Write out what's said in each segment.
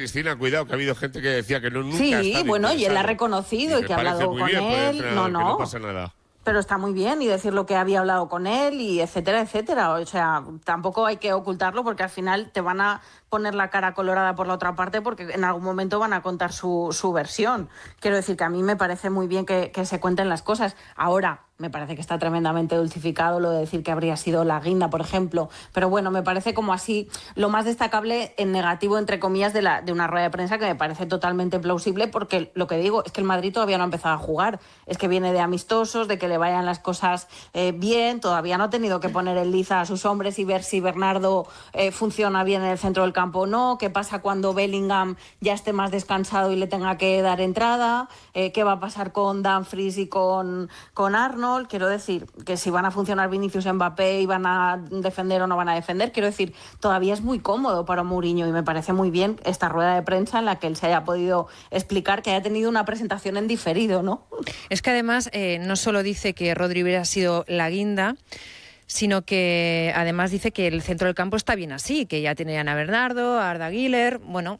Cristina, cuidado, que ha habido gente que decía que nunca sí, bueno, y él ha reconocido y que ha hablado con él. No pasa nada. Pero está muy bien, y decir lo que había hablado con él, y etcétera, etcétera. O sea, tampoco hay que ocultarlo, porque al final te van a poner la cara colorada por la otra parte, porque en algún momento van a contar su versión. Quiero decir que a mí me parece muy bien que se cuenten las cosas. Ahora, me parece que está tremendamente dulcificado lo de decir que habría sido la guinda, por ejemplo. Pero bueno, me parece como así lo más destacable en negativo, entre comillas, de una rueda de prensa, que me parece totalmente plausible, porque lo que digo es que el Madrid todavía no ha empezado a jugar. Es que viene de amistosos, de que le vayan las cosas bien. Todavía no ha tenido que poner en liza a sus hombres y ver si Bernardo funciona bien en el centro del campo o no. ¿Qué pasa cuando Bellingham ya esté más descansado y le tenga que dar entrada? ¿Qué va a pasar con Dumfries y con Arnold? Quiero decir que si van a funcionar Vinicius y Mbappé y van a defender o no van a defender, quiero decir, todavía es muy cómodo para Mourinho, y me parece muy bien esta rueda de prensa en la que él se haya podido explicar, que haya tenido una presentación en diferido, ¿no? Es que además no solo dice que Rodri hubiera sido la guinda, sino que además dice que el centro del campo está bien así, que ya tenían a Bernardo, a Arda Güler. Bueno,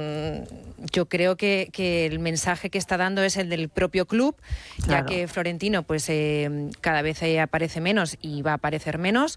yo creo que el mensaje que está dando es el del propio club, claro, ya que Florentino pues cada vez aparece menos y va a aparecer menos.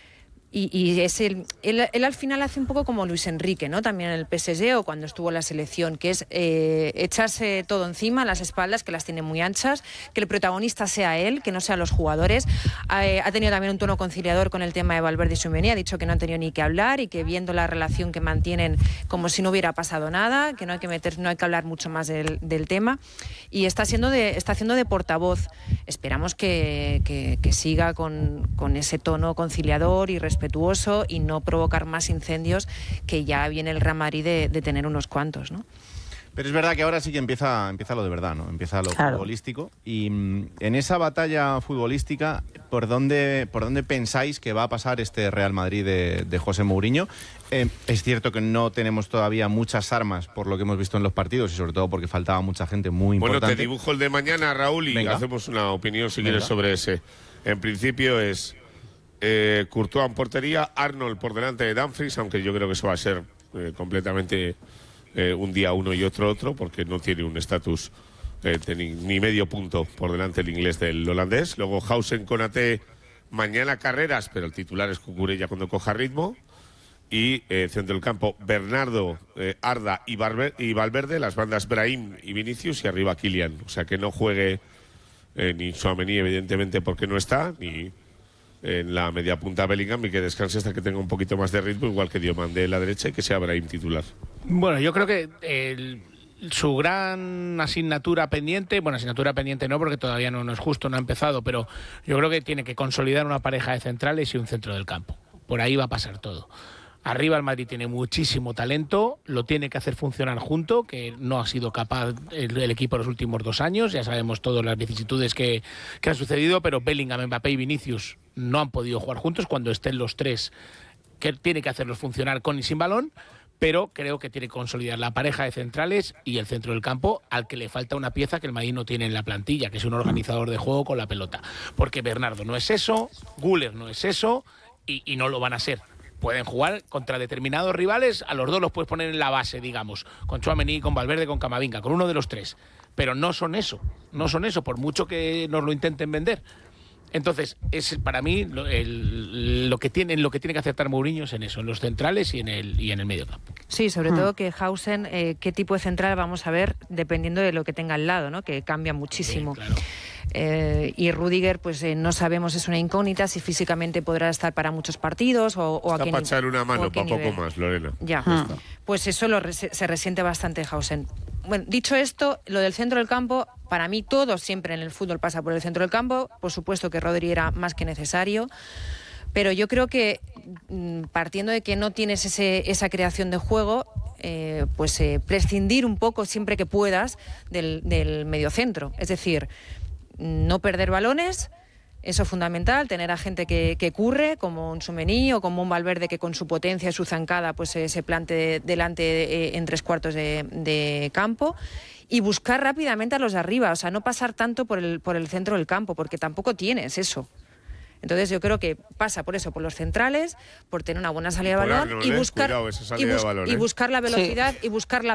Y es él al final hace un poco como Luis Enrique, ¿no? También en el PSG o cuando estuvo en la selección, que es echarse todo encima, las espaldas, que las tiene muy anchas, que el protagonista sea él, que no sean los jugadores. Ha tenido también un tono conciliador con el tema de Valverde y Tchouaméni, ha dicho que no han tenido ni que hablar y que viendo la relación que mantienen como si no hubiera pasado nada, que no hay que hablar mucho más del tema, y está haciendo de portavoz. Esperamos que siga con ese tono conciliador y respetuoso y no provocar más incendios, que ya viene el Real Madrid de tener unos cuantos, ¿no? Pero es verdad que ahora sí que empieza lo de verdad, ¿no? Empieza lo futbolístico. Y en esa batalla futbolística, ¿por dónde pensáis que va a pasar este Real Madrid de José Mourinho? Es cierto que no tenemos todavía muchas armas por lo que hemos visto en los partidos, y sobre todo porque faltaba mucha gente muy importante. Bueno, te dibujo el de mañana, Raúl, y venga, hacemos una opinión si quieres sobre ese. En principio es Courtois en portería, Arnold por delante de Dumfries, aunque yo creo que eso va a ser completamente un día uno y otro, porque no tiene un estatus ni medio punto por delante el inglés del holandés. Luego Hausen, Konaté, mañana Carreras, pero el titular es Cucurella cuando coja ritmo. Y centro del campo, Bernardo, Arda y Valverde, las bandas Brahim y Vinicius, y arriba Kylian. O sea, que no juegue ni Tchouaméni, evidentemente, porque no está, ni en la media punta Bellingham, y que descanse hasta que tenga un poquito más de ritmo, igual que Diomandé en la derecha, y que sea Brahim titular. Bueno, yo creo que su gran asignatura pendiente no, porque todavía no es justo, no ha empezado, pero yo creo que tiene que consolidar una pareja de centrales y un centro del campo. Por ahí va a pasar todo. Arriba el Madrid tiene muchísimo talento, lo tiene que hacer funcionar junto, que no ha sido capaz el equipo los últimos 2 años. Ya sabemos todas las vicisitudes que han sucedido, pero Bellingham, Mbappé y Vinicius no han podido jugar juntos. Cuando estén los tres, que tiene que hacerlos funcionar con y sin balón, pero creo que tiene que consolidar la pareja de centrales y el centro del campo, al que le falta una pieza que el Madrid no tiene en la plantilla, que es un organizador de juego con la pelota. Porque Bernardo no es eso, Güler no es eso, y no lo van a ser. Pueden jugar contra determinados rivales, a los dos los puedes poner en la base, digamos, con Tchouaméni, con Valverde, con Camavinga, con uno de los tres, pero no son eso, por mucho que nos lo intenten vender. Entonces, es para mí lo que tiene que acertar Mourinho es en eso, en los centrales y en el medio campo. Sí, sobre todo que Hausen, qué tipo de central vamos a ver dependiendo de lo que tenga al lado, ¿no? Que cambia muchísimo. Sí, claro. Y Rüdiger, pues no sabemos, es una incógnita si físicamente podrá estar para muchos partidos o a qué nivel. Para echar una mano, para poco más, Lorena. Ya, pues eso se resiente bastante Hausen. Bueno, dicho esto, lo del centro del campo, para mí todo siempre en el fútbol pasa por el centro del campo. Por supuesto que Rodri era más que necesario, pero yo creo que partiendo de que no tienes esa creación de juego, prescindir un poco siempre que puedas del mediocentro. Es decir, no perder balones, eso es fundamental, tener a gente que curre, como un Tchouaméni o como un Valverde, que con su potencia y su zancada pues se plante delante en 3/4 de campo, y buscar rápidamente a los de arriba, o sea, no pasar tanto por el centro del campo, porque tampoco tienes eso. Entonces yo creo que pasa por eso, por los centrales, por tener una buena salida de balón y buscar la velocidad y buscar la